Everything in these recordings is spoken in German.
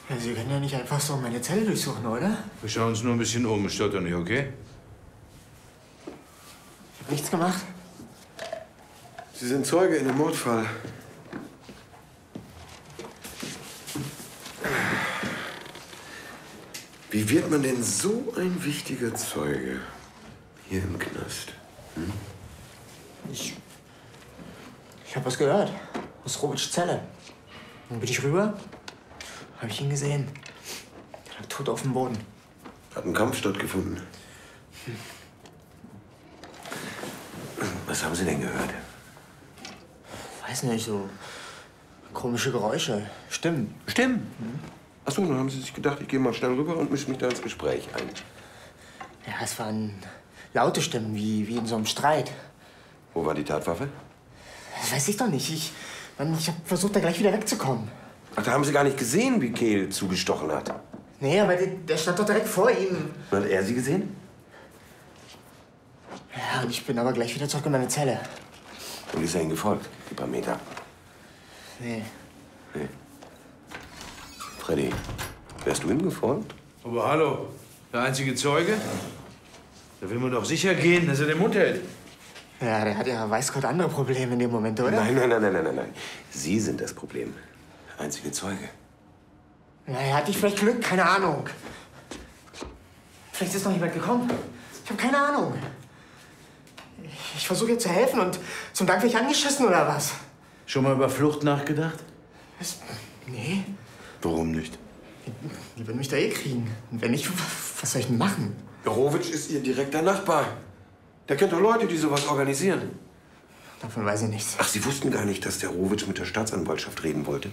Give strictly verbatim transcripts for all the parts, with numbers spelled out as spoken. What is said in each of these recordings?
Ja, Sie können ja nicht einfach so meine Zelle durchsuchen, oder? Wir schauen uns nur ein bisschen um. Stört doch nicht, okay? Ich hab nichts gemacht. Sie sind Zeuge in dem Mordfall. Wie wird man denn so ein wichtiger Zeuge hier im Knast? Hm? Ich... Ich hab was gehört. Aus Robits Zelle. Dann bin ich rüber. Hab ich ihn gesehen. Er lag tot auf dem Boden. Hat ein Kampf stattgefunden. Hm. Was haben Sie denn gehört? Weiß nicht, so komische Geräusche. Stimmen. Stimmen? Mhm. Ach so, dann haben Sie sich gedacht, ich gehe mal schnell rüber und mische mich da ins Gespräch ein. Ja, es waren laute Stimmen, wie, wie in so einem Streit. Wo war die Tatwaffe? Das weiß ich doch nicht. Ich, Mann, ich habe versucht, da gleich wieder wegzukommen. Ach, da haben Sie gar nicht gesehen, wie Kehl zugestochen hat? Nee, aber der, der stand doch direkt vor ihm. Hat er Sie gesehen? Ja, und ich bin aber gleich wieder zurück in meine Zelle. Und ist er Ihnen gefolgt, die paar Meter? Nee. Nee. Freddy, wärst du ihm gefolgt? Aber hallo, der einzige Zeuge? Da will man doch sicher gehen, dass er den Mund hält. Ja, der hat ja weiß Gott andere Probleme in dem Moment, oder? Nein, nein, nein, nein, nein, nein. Sie sind das Problem. Der einzige Zeuge. Naja, hatte ich vielleicht Glück? Keine Ahnung. Vielleicht ist noch jemand gekommen. Ich habe keine Ahnung. Ich versuche jetzt zu helfen und zum Dank werde ich angeschissen, oder was? Schon mal über Flucht nachgedacht? Was? Nee. Warum nicht? Die würden mich da eh kriegen. Und wenn nicht, was soll ich denn machen? Rovic ist Ihr direkter Nachbar. Der kennt doch Leute, die sowas organisieren. Davon weiß ich nichts. Ach, Sie wussten gar nicht, dass der Rovic mit der Staatsanwaltschaft reden wollte?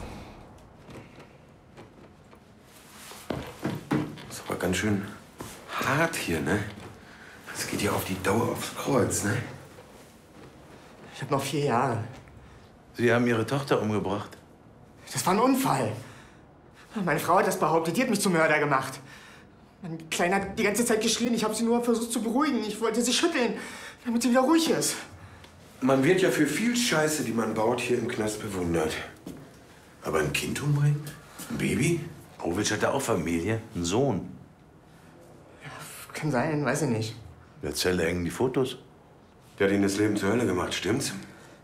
Das ist aber ganz schön hart hier, ne? Das geht ja auf die Dauer aufs Kreuz, ne? Ich habe noch vier Jahre. Sie haben Ihre Tochter umgebracht. Das war ein Unfall. Meine Frau hat das behauptet. Die hat mich zum Mörder gemacht. Mein Kleiner hat die ganze Zeit geschrien. Ich habe sie nur versucht zu beruhigen. Ich wollte sie schütteln, damit sie wieder ruhig ist. Man wird ja für viel Scheiße, die man baut, hier im Knast bewundert. Aber ein Kind umbringen? Ein Baby? Rovic hatte auch Familie, einen Sohn. Ja, kann sein, weiß ich nicht. In der Zelle hängen die Fotos. Der hat Ihnen das Leben zur Hölle gemacht, stimmt's?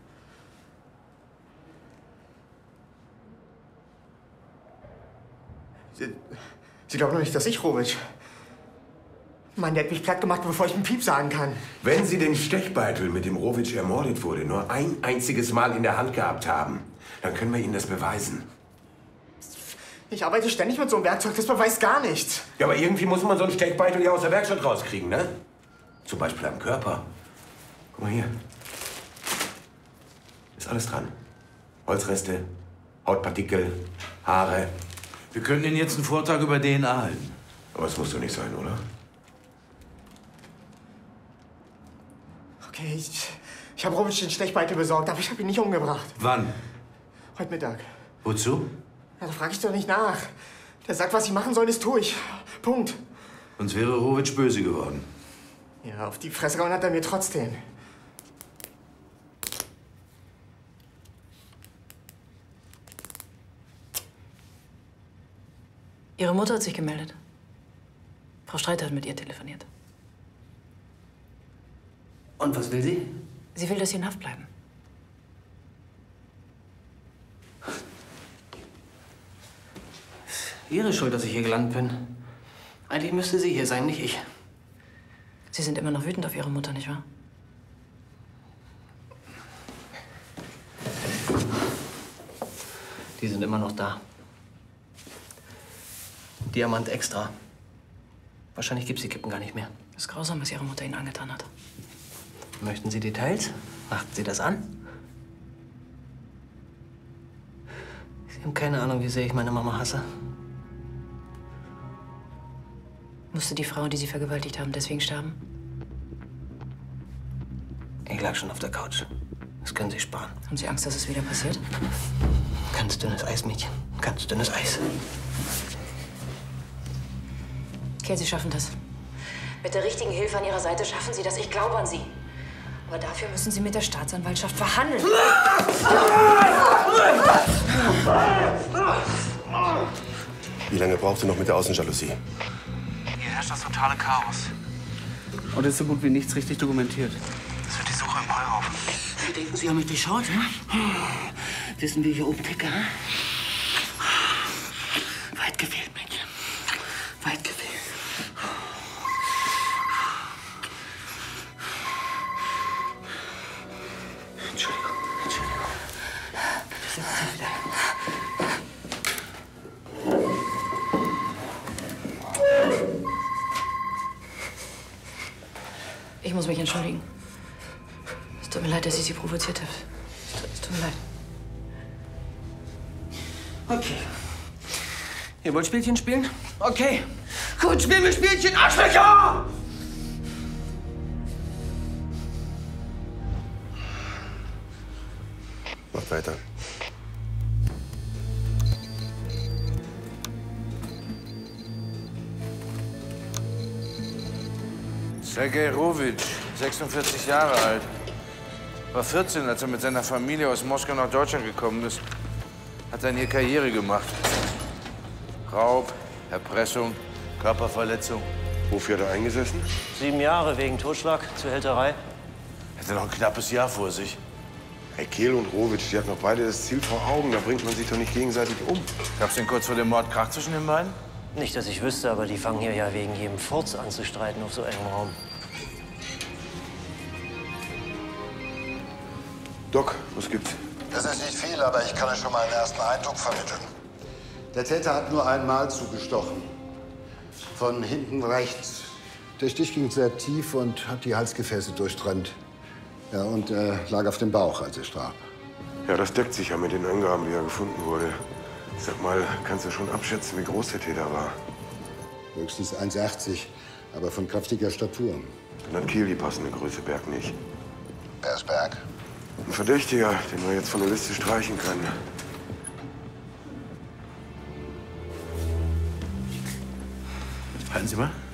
Sie, Sie glauben doch nicht, dass ich Rovic... Mann, der hat mich platt gemacht, bevor ich einen Piep sagen kann. Wenn Sie den Stechbeitel, mit dem Rovic ermordet wurde, nur ein einziges Mal in der Hand gehabt haben, dann können wir Ihnen das beweisen. Ich arbeite ständig mit so einem Werkzeug, das beweist gar nichts. Ja, aber irgendwie muss man so einen Stechbeitel ja aus der Werkstatt rauskriegen, ne? Zum Beispiel am Körper. Guck mal hier. Ist alles dran. Holzreste, Hautpartikel, Haare. Wir können Ihnen jetzt einen Vortrag über D N A halten. Aber es muss doch nicht sein, oder? Okay, ich, ich habe Rovic den Stechbeitel besorgt, aber ich habe ihn nicht umgebracht. Wann? Heute Mittag. Wozu? Ja, da frage ich doch nicht nach. Der sagt, was ich machen soll, das tue ich. Punkt. Sonst wäre Rovic böse geworden. Ja, auf die Fresse gehauen hat er mir trotzdem. Ihre Mutter hat sich gemeldet. Frau Streiter hat mit ihr telefoniert. Und was will sie? Sie will, dass Sie in Haft bleiben. Ihre Schuld, dass ich hier gelandet bin. Eigentlich müsste sie hier sein, nicht ich. Sie sind immer noch wütend auf Ihre Mutter, nicht wahr? Die sind immer noch da. Diamant extra. Wahrscheinlich gibt's die Kippen gar nicht mehr. Das ist grausam, was Ihre Mutter Ihnen angetan hat. Möchten Sie Details? Achten Sie das an? Sie haben keine Ahnung, wie sehr ich meine Mama hasse. Musste die Frau, die Sie vergewaltigt haben, deswegen sterben? Ich lag schon auf der Couch. Das können Sie sparen. Haben Sie Angst, dass es wieder passiert? Ganz dünnes Eis, Mädchen. Ganz dünnes Eis. Okay, Sie schaffen das. Mit der richtigen Hilfe an Ihrer Seite schaffen Sie das. Ich glaube an Sie. Aber dafür müssen Sie mit der Staatsanwaltschaft verhandeln. Wie lange braucht ihr noch mit der Außenjalousie? Hier herrscht das totale Chaos. Und ist so gut wie nichts richtig dokumentiert. Das wird die Suche im Heuhaufen. Sie denken, Sie haben mich durchschaut, hm? Wissen, wie ich hier oben ticke, hm? Weit gefehlt, Mädchen. Weit gefehlt. Entschuldigung, Entschuldigung. Setzen Sie wieder. Ich muss mich entschuldigen. Es tut mir leid, dass ich Sie provoziert habe. Es tut, es tut mir leid. Okay. Ihr wollt Spielchen spielen? Okay. Gut, spielen wir Spielchen, Arschlöcher! Macht weiter. Sergej Rovic, sechsundvierzig Jahre alt. War vierzehn, als er mit seiner Familie aus Moskau nach Deutschland gekommen ist. Hat dann hier Karriere gemacht. Raub, Erpressung, Körperverletzung. Wofür hat er eingesessen? Sieben Jahre wegen Totschlag, Zuhälterei. Hätte noch ein knappes Jahr vor sich. Hey, Kehl und Rovic, die hatten noch beide das Ziel vor Augen. Da bringt man sich doch nicht gegenseitig um. Gab's denn kurz vor dem Mord Krach zwischen den beiden? Nicht, dass ich wüsste, aber die fangen hier ja wegen jedem Furz an zu streiten auf so engem Raum. Doc, was gibt's? Das ist nicht viel, aber ich kann euch schon mal einen ersten Eindruck vermitteln. Der Täter hat nur einmal zugestochen. Von hinten rechts. Der Stich ging sehr tief und hat die Halsgefäße durchtrennt. Ja, und er lag auf dem Bauch, als er starb. Ja, das deckt sich ja mit den Angaben, die er gefunden wurde. Sag mal, kannst du schon abschätzen, wie groß der Täter war? Höchstens eins achtzig, aber von kräftiger Statur. Dann hat Kehl die passende Größe, Berg nicht. Wer ist Berg? Ein Verdächtiger, den wir jetzt von der Liste streichen können. Halten Sie mal.